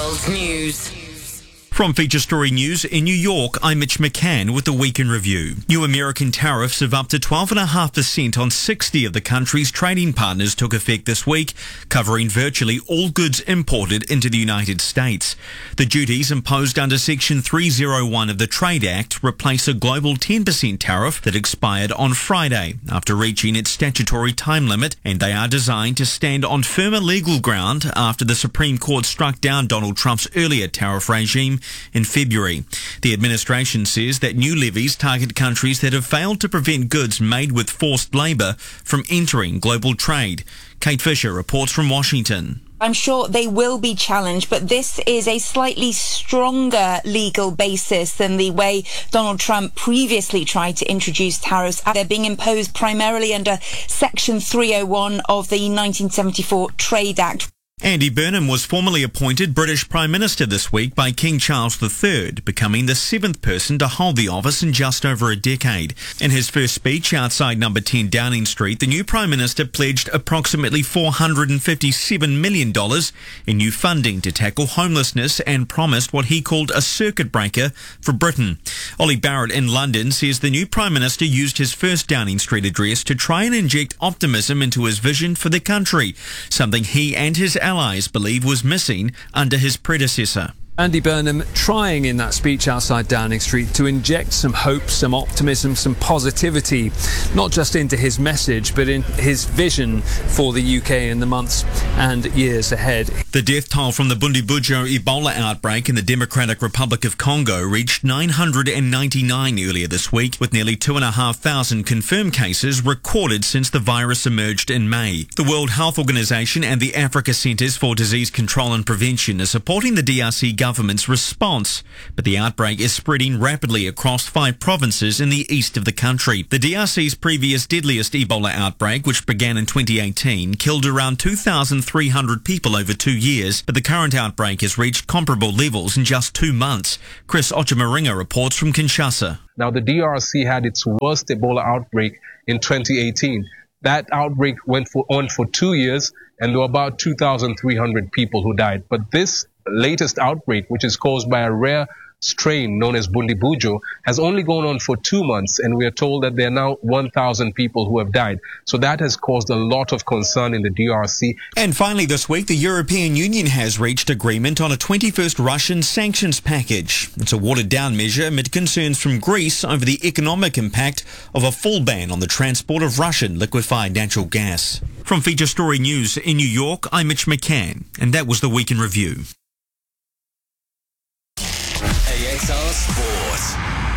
World News. From Feature Story News in New York, I'm Mitch McCann with the Week in Review. New American tariffs of up to 12.5% on 60 of the country's trading partners took effect this week, covering virtually all goods imported into the United States. The duties imposed under Section 301 of the Trade Act replace a global 10% tariff that expired on Friday after reaching its statutory time limit, and they are designed to stand on firmer legal ground after the Supreme Court struck down Donald Trump's earlier tariff regime in February. The administration says that new levies target countries that have failed to prevent goods made with forced labour from entering global trade. Kate Fisher reports from Washington. I'm sure they will be challenged, but this is a slightly stronger legal basis than the way Donald Trump previously tried to introduce tariffs. They're being imposed primarily under Section 301 of the 1974 Trade Act. Andy Burnham was formally appointed British Prime Minister this week by King Charles III, becoming the 7th person to hold the office in just over a decade. In his first speech outside number 10 Downing Street, the new Prime Minister pledged approximately $457 million in new funding to tackle homelessness and promised what he called a circuit breaker for Britain. Ollie Barrett in London says the new Prime Minister used his first Downing Street address to try and inject optimism into his vision for the country, something he and his allies believe was missing under his predecessor. Andy Burnham trying in that speech outside Downing Street to inject some hope, some optimism, some positivity, not just into his message, but in his vision for the UK in the months and years ahead. The death toll from the Bundibugyo Ebola outbreak in the Democratic Republic of Congo reached 999 earlier this week, with nearly 2,500 confirmed cases recorded since the virus emerged in May. The World Health Organization and the Africa Centers for Disease Control and Prevention are supporting the DRC government's response, but the outbreak is spreading rapidly across 5 provinces in the east of the country. The DRC's previous deadliest Ebola outbreak, which began in 2018, killed around 2,300 people over 2 years, but the current outbreak has reached comparable levels in just 2 months. Chris Ochamaringa reports from Kinshasa. Now, the DRC had its worst Ebola outbreak in 2018. That outbreak went on for 2 years, and there were about 2,300 people who died. But this latest outbreak, which is caused by a rare strain known as Bundibugyo, has only gone on for 2 months, and we are told that there are now 1,000 people who have died. So that has caused a lot of concern in the DRC. And finally this week, the European Union has reached agreement on a 21st Russian sanctions package. It's a watered-down measure amid concerns from Greece over the economic impact of a full ban on the transport of Russian liquefied natural gas. From Feature Story News in New York, I'm Mitch McCann, and that was the Week in Review. AXR Sport.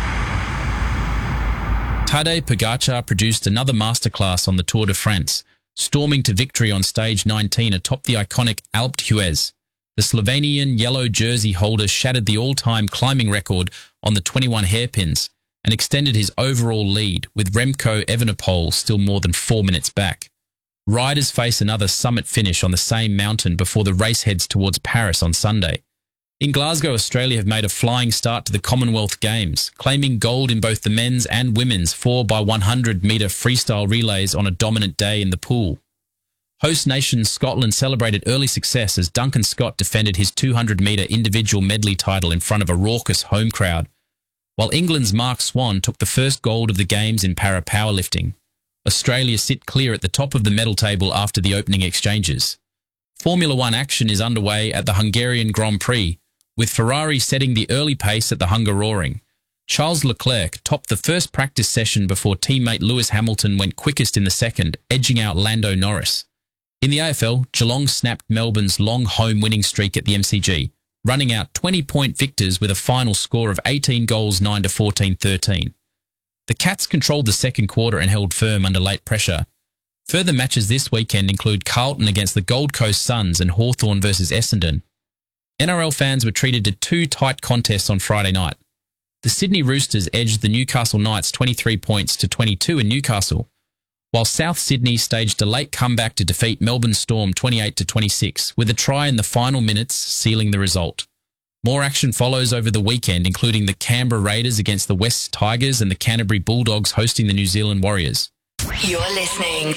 Tadej Pogacar produced another masterclass on the Tour de France, storming to victory on stage 19 atop the iconic Alpe d'Huez. The Slovenian yellow jersey holder shattered the all-time climbing record on the 21 hairpins and extended his overall lead, with Remco Evenepoel still more than 4 minutes back. Riders face another summit finish on the same mountain before the race heads towards Paris on Sunday. In Glasgow, Australia have made a flying start to the Commonwealth Games, claiming gold in both the men's and women's 4x100-metre freestyle relays on a dominant day in the pool. Host nation Scotland celebrated early success as Duncan Scott defended his 200-metre individual medley title in front of a raucous home crowd, while England's Mark Swan took the first gold of the Games in para-powerlifting. Australia sit clear at the top of the medal table after the opening exchanges. Formula One action is underway at the Hungarian Grand Prix, with Ferrari setting the early pace at the Hungaroring. Charles Leclerc topped the first practice session before teammate Lewis Hamilton went quickest in the second, edging out Lando Norris. In the AFL, Geelong snapped Melbourne's long home winning streak at the MCG, running out 20-point victors with a final score of 18 goals 9 to 14-13. The Cats controlled the second quarter and held firm under late pressure. Further matches this weekend include Carlton against the Gold Coast Suns and Hawthorn versus Essendon. NRL fans were treated to 2 tight contests on Friday night. The Sydney Roosters edged the Newcastle Knights 23 points to 22 in Newcastle, while South Sydney staged a late comeback to defeat Melbourne Storm 28 to 26, with a try in the final minutes sealing the result. More action follows over the weekend, including the Canberra Raiders against the West Tigers and the Canterbury Bulldogs hosting the New Zealand Warriors. You're listening